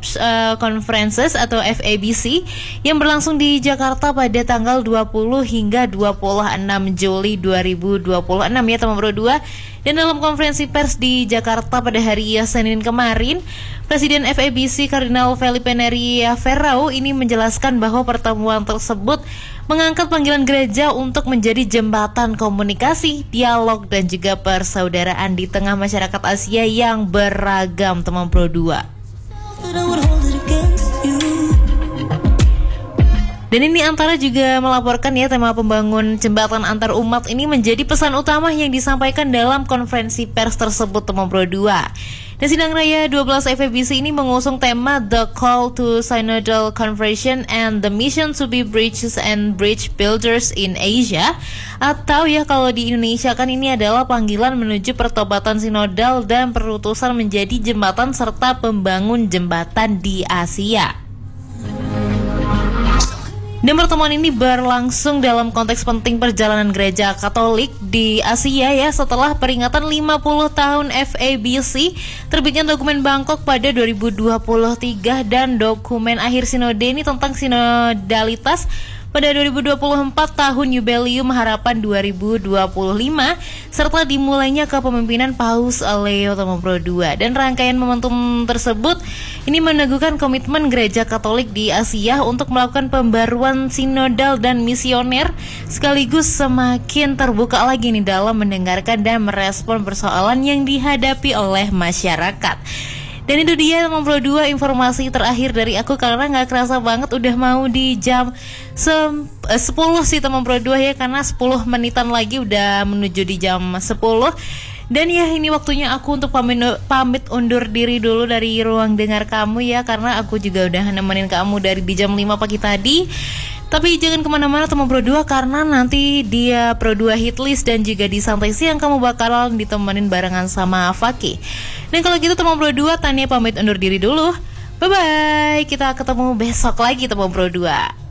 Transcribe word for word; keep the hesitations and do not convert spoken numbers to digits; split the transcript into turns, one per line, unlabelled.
uh, Conferences atau F A B C yang berlangsung di Jakarta pada tanggal dua puluh hingga dua puluh enam Juli dua ribu dua puluh enam ya teman Pro dua. Dan dalam konferensi pers di Jakarta pada hari Senin kemarin, Presiden F A B C Kardinal Felipe Neri Ferrao ini menjelaskan bahwa pertemuan tersebut mengangkat panggilan gereja untuk menjadi jembatan komunikasi, dialog dan juga persaudaraan di tengah masyarakat Asia yang beragam teman Pro dua. Dan ini Antara juga melaporkan ya tema pembangun jembatan antar umat ini menjadi pesan utama yang disampaikan dalam konferensi pers tersebut teman Pro dua. Dan sidang raya dua belas F A B C ini mengusung tema The Call to Synodal Conversion and the Mission to be Bridges and Bridge Builders in Asia, atau ya kalau di Indonesia kan ini adalah panggilan menuju pertobatan sinodal dan perutusan menjadi jembatan serta pembangun jembatan di Asia. Dan pertemuan ini berlangsung dalam konteks penting perjalanan gereja Katolik di Asia ya setelah peringatan lima puluh tahun F A B C, terbitnya dokumen Bangkok pada dua ribu dua puluh tiga dan dokumen akhir sinode ini tentang sinodalitas pada dua ribu dua puluh empat tahun Jubileum Harapan dua ribu dua puluh lima serta dimulainya kepemimpinan Paus Leo teman Pro dua. Dan rangkaian momentum tersebut ini meneguhkan komitmen gereja Katolik di Asia untuk melakukan pembaruan sinodal dan misioner sekaligus semakin terbuka lagi nih dalam mendengarkan dan merespon persoalan yang dihadapi oleh masyarakat. Dan itu dia teman Pro dua informasi terakhir dari aku karena gak kerasa banget udah mau di jam sepuluh sih teman Pro dua ya, karena sepuluh menitan lagi udah menuju di jam sepuluh. Dan ya ini waktunya aku untuk pamit, pamit undur diri dulu dari ruang dengar kamu ya, karena aku juga udah nemenin kamu dari di jam lima pagi tadi. Tapi jangan kemana-mana teman Pro dua karena nanti dia Pro dua Hitlist dan juga di Santai Siang kamu bakalan ditemenin barengan sama Faki. Dan kalau gitu teman Pro dua, Tania pamit undur diri dulu. Bye-bye, kita ketemu besok lagi teman Pro dua.